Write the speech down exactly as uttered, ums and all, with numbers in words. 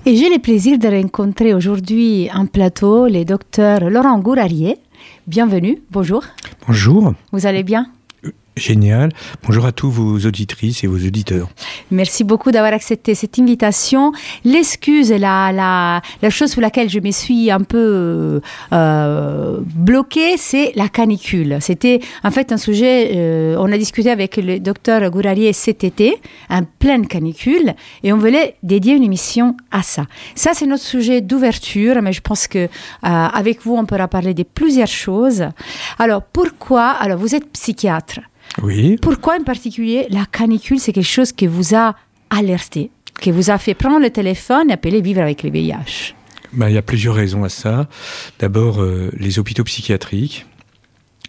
Et j'ai le plaisir de rencontrer aujourd'hui en plateau le docteur Laurent Gourarier. Bienvenue, bonjour. Bonjour. Vous allez bien ? Génial. Bonjour à tous vos auditrices et vos auditeurs. Merci beaucoup d'avoir accepté cette invitation. L'excuse, la, la, la chose sur laquelle je me suis un peu euh, bloquée, c'est la canicule. C'était en fait un sujet, euh, on a discuté avec le docteur Gourarier cet été, en pleine canicule, et on voulait dédier une émission à ça. Ça, c'est notre sujet d'ouverture, mais je pense que euh, avec vous, on pourra parler de plusieurs choses. Alors, pourquoi ? Alors, vous êtes psychiatre. Oui. Pourquoi en particulier la canicule, c'est quelque chose qui vous a alerté, qui vous a fait prendre le téléphone et appeler Vivre avec le V I H ? Ben, il y a plusieurs raisons à ça. D'abord, euh, les hôpitaux psychiatriques